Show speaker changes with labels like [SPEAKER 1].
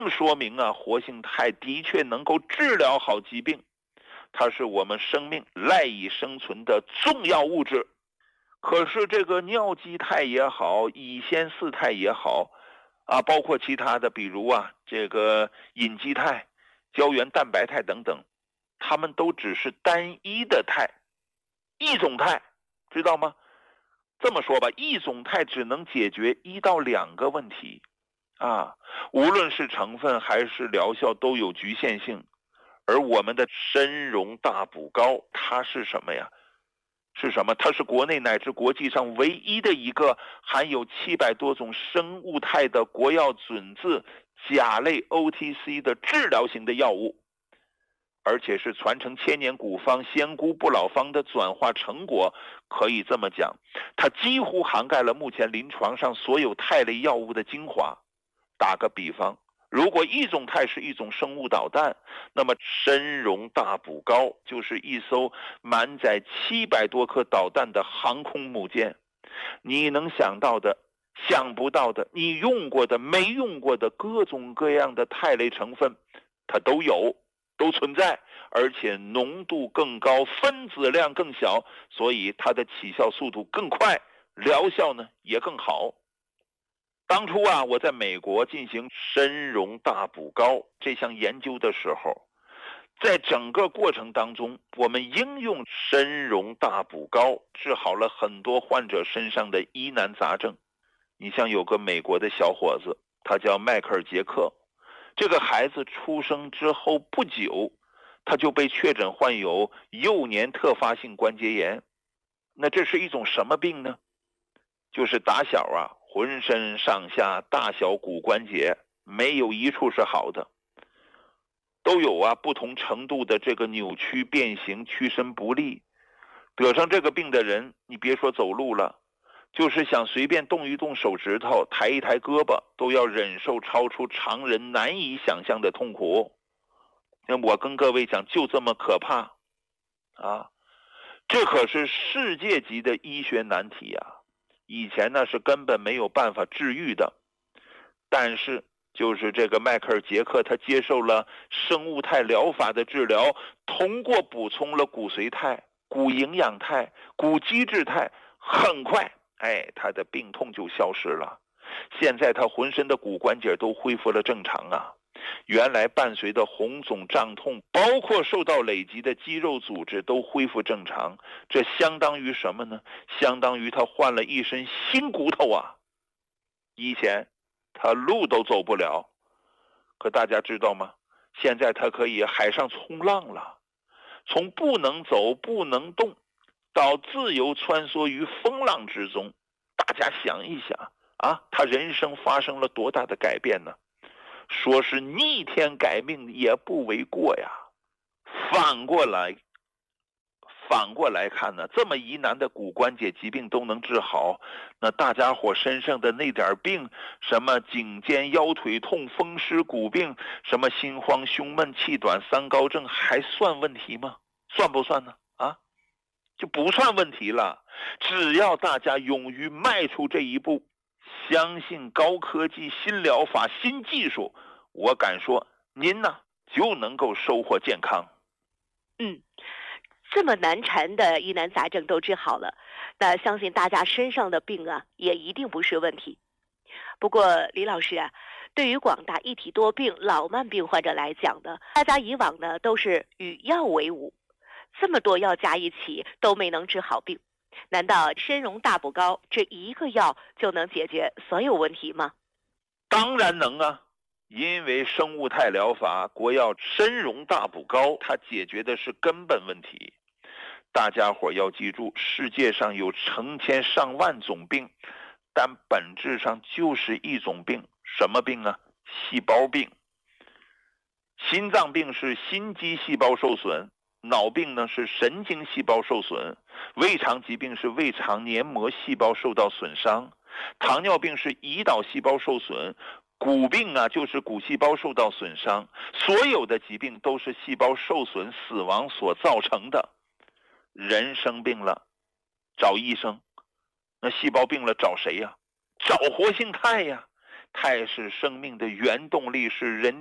[SPEAKER 1] 说明啊，活性肽的确能够治疗好疾病，它是我们生命赖以生存的重要物质。可是这个尿基肽也好，乙酰四肽也好啊，包括其他的，比如啊这个隐基肽、胶原蛋白肽等等，它们都只是单一的肽，一种肽，知道吗？这么说吧，一种肽只能解决1到2个问题啊，无论是成分还是疗效都有局限性。而我们的参茸大补膏，它是什么呀？是什么？它是国内乃至国际上唯一的一个含有700多种生物肽的国药准字甲类 OTC 的治疗型的药物，而且是传承千年古方仙姑不老方的转化成果。可以这么讲，它几乎涵盖了目前临床上所有肽类药物的精华。打个比方，如果一种肽是一种生物导弹，那么参茸大补膏就是一艘满载700多颗导弹的航空母舰。你能想到的、想不到的，你用过的、没用过的各种各样的肽类成分，它都有，都存在，而且浓度更高，分子量更小，所以它的起效速度更快，疗效呢也更好。当初啊，我在美国进行参茸大补膏这项研究的时候，在整个过程当中，我们应用参茸大补膏治好了很多患者身上的疑难杂症。你像有个美国的小伙子，他叫迈克尔·杰克，这个孩子出生之后不久，他就被确诊患有幼年特发性关节炎。那这是一种什么病呢？就是打小啊，浑身上下大小骨关节没有一处是好的，都有啊不同程度的这个扭曲变形，屈伸不利。得上这个病的人，你别说走路了，就是想随便动一动手指头，抬一抬胳膊，都要忍受超出常人难以想象的痛苦。那我跟各位讲，就这么可怕啊！这可是世界级的医学难题啊！以前呢是根本没有办法治愈的，但是就是这个迈克尔·杰克，他接受了生物肽疗法的治疗，通过补充了骨髓肽、骨营养肽、骨基质肽，很快，他的病痛就消失了。现在他浑身的骨关节都恢复了正常啊。原来伴随的红肿胀痛，包括受到累积的肌肉组织都恢复正常，这相当于什么呢？相当于他换了一身新骨头啊！以前他路都走不了，可大家知道吗？现在他可以海上冲浪了，从不能走不能动到自由穿梭于风浪之中。大家想一想啊，他人生发生了多大的改变呢？说是逆天改命也不为过呀。反过来看呢，这么疑难的骨关节疾病都能治好，那大家伙身上的那点病，什么颈肩腰腿痛、风湿骨病，什么心慌胸闷气短三高症，还算问题吗？算不算呢？啊，就不算问题了。只要大家勇于迈出这一步，相信高科技、新疗法、新技术，我敢说您呢就能够收获健康。
[SPEAKER 2] 这么难缠的疑难杂症都治好了，那相信大家身上的病啊也一定不是问题。不过李老师啊，对于广大一体多病、老慢病患者来讲呢，大家以往呢都是与药为伍，这么多药加一起都没能治好病，难道参茸大补膏这一个药就能解决所有问题吗？
[SPEAKER 1] 当然能啊，因为生物肽疗法国药参茸大补膏，它解决的是根本问题。大家伙要记住，世界上有成千上万种病，但本质上就是一种病。什么病啊？细胞病。心脏病是心肌细胞受损，脑病呢是神经细胞受损，胃肠疾病是胃肠黏膜细胞受到损伤，糖尿病是胰岛细胞受损，骨病啊就是骨细胞受到损伤。所有的疾病都是细胞受损死亡所造成的。人生病了找医生，那细胞病了找谁呀？找活性肽呀。 肽是生命的原动力，是人